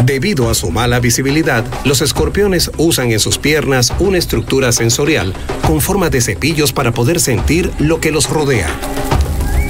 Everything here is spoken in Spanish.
Debido a su mala visibilidad, los escorpiones usan en sus piernas una estructura sensorial con forma de cepillos para poder sentir lo que los rodea.